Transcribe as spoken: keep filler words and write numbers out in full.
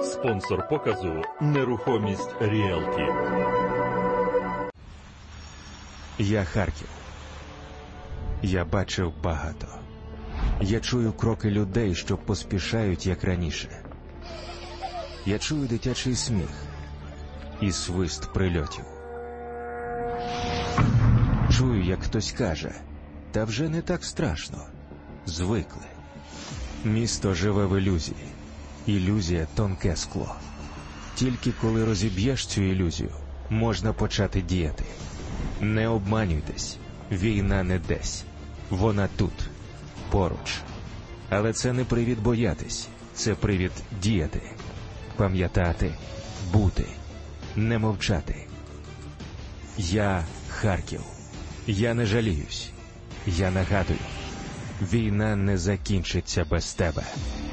Спонсор показу «Нерухомість Ріелті». Я Харків. Я бачив багато. Я чую кроки людей, що поспішають, як раніше. Я чую дитячий сміх і свист прильотів. Чую, як хтось каже, та вже не так страшно. Звикли. Місто живе в ілюзії. Ілюзія – тонке скло. Тільки коли розіб'єш цю ілюзію, можна почати діяти. Не обманюйтесь. Війна не десь. Вона тут. Поруч. Але це не привід боятись. Це привід діяти. Пам'ятати. Бути. Не мовчати. Я Харків. Я не жаліюсь. Я нагадую. Війна не закінчиться без тебе.